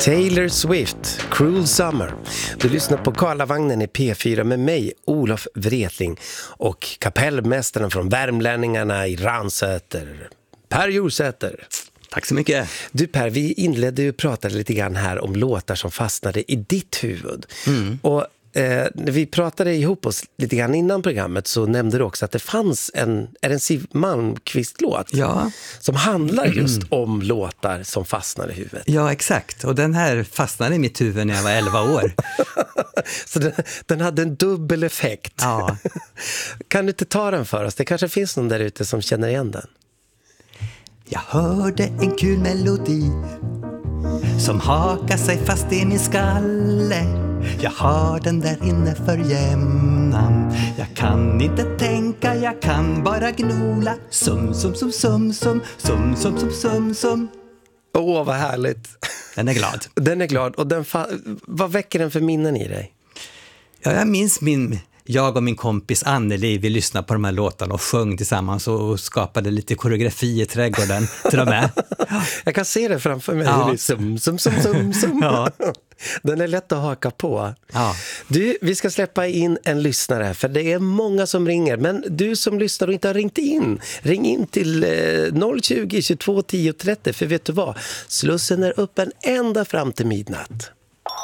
Taylor Swift, Cruel Summer. Du lyssnar på Karlavagnen i P4 med mig, Olof Wretling, och kapellmästaren från Värmlänningarna i Ransäter, Per Jorsäter. Tack så mycket. Du Per, vi inledde ju att prata lite grann här om låtar som fastnade i ditt huvud. Och när vi pratade ihop oss lite grann innan programmet så nämnde du också att det fanns en Siw Malmkvist-låt som handlar just om låtar som fastnar i huvudet. Ja, exakt. Och den här fastnade i mitt huvud när jag var 11 år. Så den hade en dubbel effekt. Ja. Kan du inte ta den för oss? Det kanske finns någon där ute som känner igen den. Jag hörde en kul melodi som hakar sig fast i min skalle. Jag har den där inne för jämnan. Jag kan inte tänka, jag kan bara gnola. Sum, sum, sum, sum, sum, sum, sum, sum, sum, sum. Åh, vad härligt. Den är glad. Den är glad. Och vad väcker den för minnen i dig? Ja, jag minns jag och min kompis Anneli, vi lyssnade på de här låtarna och sjöng tillsammans och skapade lite koreografi i trädgården till de här. Jag kan se det framför mig. Ja. Sum, sum, sum, sum, sum. Ja. Den är lätt att haka på. Ja. Du, vi ska släppa in en lyssnare för det är många som ringer. Men du som lyssnar och inte har ringt in, ring in till 020 22 10 30. För vet du vad? Slussen är öppen ända fram till midnatt.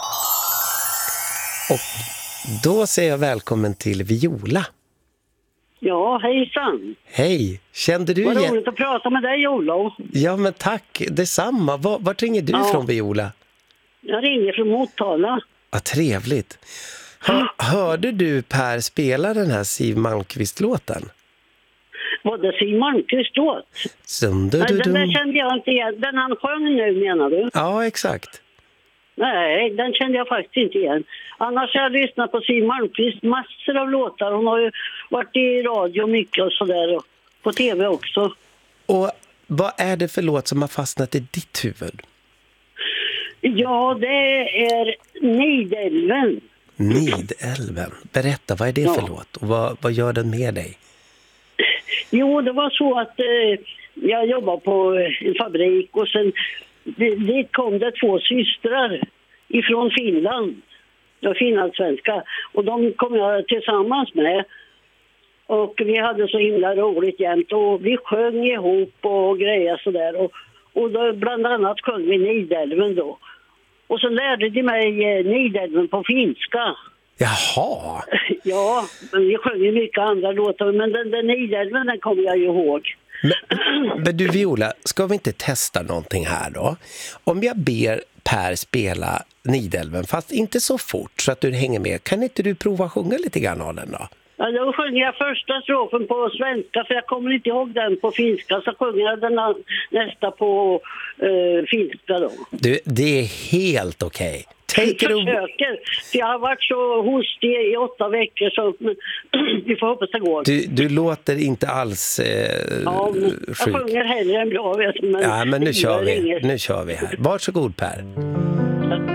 Och då säger jag välkommen till Viola. Ja, hejsan. Hej, kände du igen? Vad roligt att prata med dig, Olof. Ja, men tack, detsamma. Vart ringer du från, Viola? Jag ringer från Motala. Ja, trevligt. Hörde du Per spela den här Siw Malmkvist-låten? Var det Siw Malmkvist-låt? Nej, den där kände jag inte igen. Den han sjöng nu, menar du? Ja, exakt. Nej, den kände jag faktiskt inte igen. Annars har jag lyssnat på Siw Malmkvist massor av låtar. Hon har ju varit i radio mycket och sådär. Och på tv också. Och vad är det för låt som har fastnat i ditt huvud? Ja, det är Nidelven. Nidelven. Berätta, vad är det för låt? Och vad gör den med dig? Jo, det var så att jag jobbade på en fabrik och sen dit kom det 2 systrar ifrån Finland. De finlandssvenska. Och de kom jag tillsammans med. Och vi hade så himla roligt jämt. Och vi sjöng ihop och grejer sådär. Och då, bland annat sjöng vi Nidelven då. Och så lärde de mig Nidelven på finska. Jaha! Ja, men vi sjöng ju mycket andra låtar. Men den Nidelven, den kommer jag ju ihåg. Men du Viola, ska vi inte testa någonting här då? Om jag ber Per spela Nidelven, fast inte så fort så att du hänger med, kan inte du prova sjunga lite grann av den då? Ja, då sjunger jag första strofen på svenska, för jag kommer inte ihåg den på finska, så sjunger jag den nästa på finska då. Du, det är helt okej. Jag försöker, för jag har varit så hostig i 8 veckor så vi får hoppas det går. Du låter inte alls ja, sjuk. Jag sjunger hellre än bra, vet du. Men nu kör vi här. Varsågod Per.